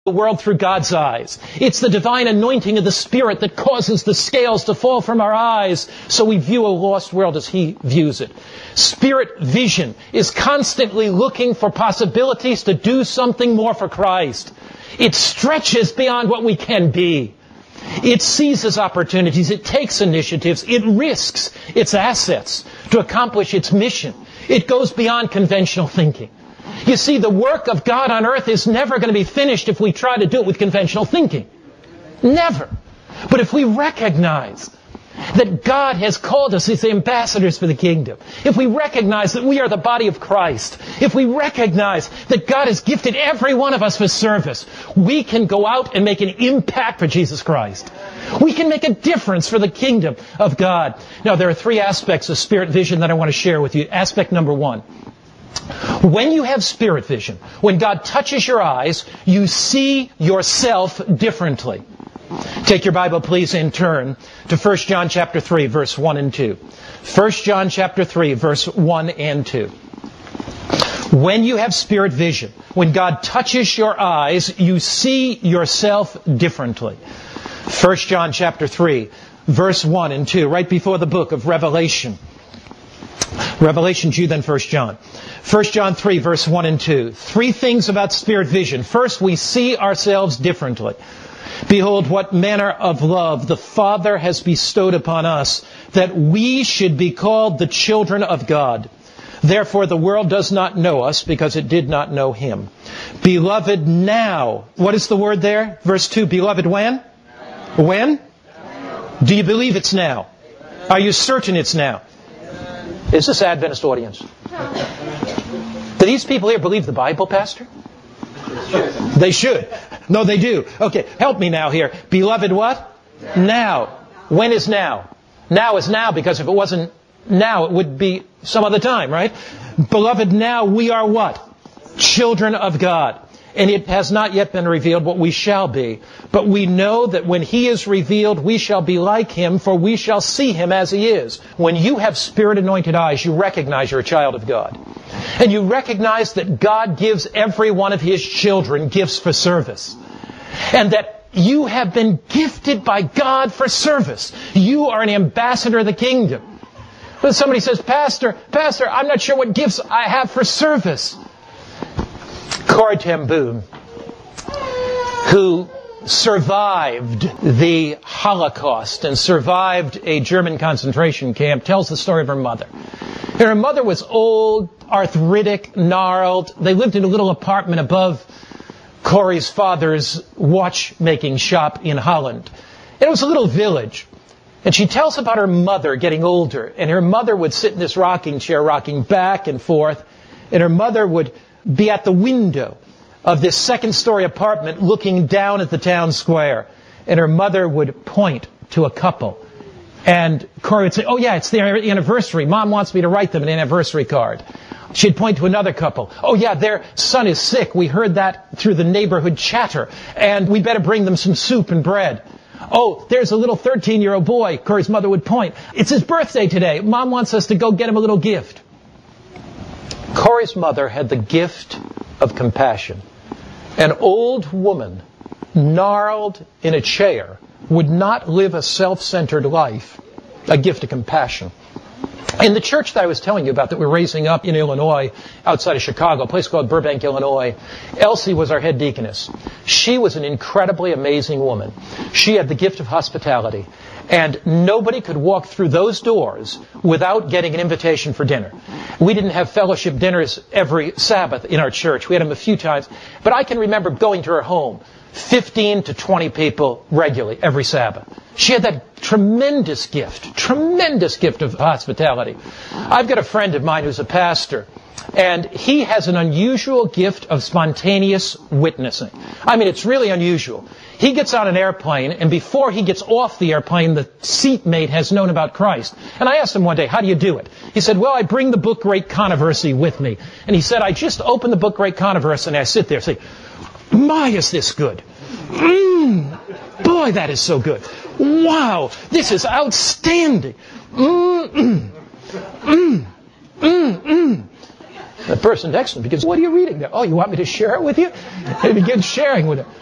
the world through God's eyes. It's the divine anointing of the Spirit that causes the scales to fall from our eyes so we view a lost world as He views it. Spirit vision is constantly looking for possibilities to do something more for Christ. It stretches beyond what we can be. It seizes opportunities. It takes initiatives. It risks its assets to accomplish its mission. It goes beyond conventional thinking. You see, the work of God on earth is never going to be finished if we try to do it with conventional thinking. Never. But if we recognize that God has called us as ambassadors for the kingdom, if we recognize that we are the body of Christ, if we recognize that God has gifted every one of us for service, we can go out and make an impact for Jesus Christ. We can make a difference for the kingdom of God. Now, there are three aspects of spirit vision that I want to share with you. Aspect number one. When you have spirit vision, when God touches your eyes, you see yourself differently. Take your Bible, please, and turn to 1 John chapter 3, verse 1 and 2. 1 John chapter 3, verse 1 and 2. When you have spirit vision, when God touches your eyes, you see yourself differently. 1 John chapter 3, verse 1 and 2, right before the book of Revelation. Revelation 2, then 1 John. 1 John 3, verse 1 and 2. Three things about spirit vision. First, we see ourselves differently. Behold, what manner of love the Father has bestowed upon us, that we should be called the children of God. Therefore, the world does not know us, because it did not know Him. Beloved, now. What is the word there? Verse 2, beloved, when? Now. When? Now. Do you believe it's now? Are you certain it's now? Is this Adventist audience? Do these people here believe the Bible, Pastor? They should. No, they do. Okay, help me now here. Beloved what? Now. When is now? Now is now, because if it wasn't now, it would be some other time, right? Beloved, now we are what? Children of God. And it has not yet been revealed what we shall be. But we know that when He is revealed, we shall be like Him, for we shall see Him as He is. When you have Spirit-anointed eyes, you recognize you're a child of God. And you recognize that God gives every one of His children gifts for service. And that you have been gifted by God for service. You are an ambassador of the kingdom. But somebody says, Pastor, I'm not sure what gifts I have for service. Corrie ten Boom, who survived the Holocaust and survived a German concentration camp, tells the story of her mother. And her mother was old, arthritic, gnarled. They lived in a little apartment above Corrie's father's watchmaking shop in Holland. And it was a little village. And she tells about her mother getting older. And her mother would sit in this rocking chair, rocking back and forth. And her mother would be at the window of this second-story apartment looking down at the town square. And her mother would point to a couple. And Corrie would say, oh yeah, it's their anniversary. Mom wants me to write them an anniversary card. She'd point to another couple. Oh yeah, their son is sick. We heard that through the neighborhood chatter. And we better bring them some soup and bread. Oh, there's a little 13-year-old boy. Corrie's mother would point. It's his birthday today. Mom wants us to go get him a little gift. Corrie's mother had the gift of compassion. An old woman, gnarled in a chair, would not live a self-centered life, a gift of compassion. In the church that I was telling you about that we're raising up in Illinois, outside of Chicago, a place called Burbank, Illinois, Elsie was our head deaconess. She was an incredibly amazing woman. She had the gift of hospitality. And nobody could walk through those doors without getting an invitation for dinner. We didn't have fellowship dinners every Sabbath in our church. We had them a few times. But I can remember going to her home, 15 to 20 people regularly every Sabbath. She had that tremendous gift of hospitality. I've got a friend of mine who's a pastor, and he has an unusual gift of spontaneous witnessing. I mean, it's really unusual. He gets on an airplane, and before he gets off the airplane, the seatmate has known about Christ. And I asked him one day, how do you do it? He said, well, I bring the book Great Controversy with me. And he said, I just open the book Great Controversy, and I sit there and say, my, is this good? Boy, that is so good. Wow, this is outstanding. The person next to him begins, what are you reading there? Oh, you want me to share it with you? And he begins sharing with him.